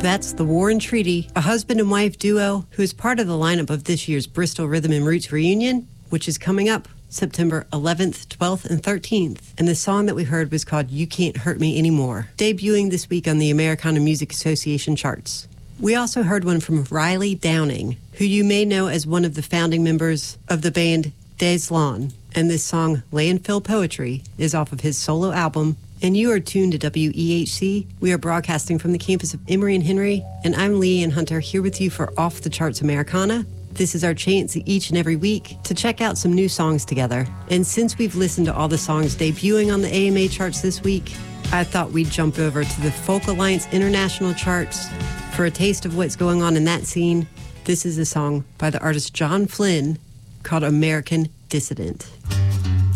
That's the War and Treaty, a husband and wife duo who is part of the lineup of this year's Bristol Rhythm and Roots reunion, which is coming up September 11th, 12th, and 13th. And the song that we heard was called You Can't Hurt Me Anymore, debuting this week on the Americana Music Association charts. We also heard one from Riley Downing, who you may know as one of the founding members of the band Des Lawn. And this song, Landfill Poetry, is off of his solo album. And you are tuned to WEHC. We are broadcasting from the campus of Emory and Henry, and I'm Lee Ann Hunter here with you for Off the Charts Americana. This is our chance each and every week to check out some new songs together. And since we've listened to all the songs debuting on the AMA charts this week, I thought we'd jump over to the Folk Alliance International charts for a taste of what's going on in that scene. This is a song by the artist John Flynn called American Dissident.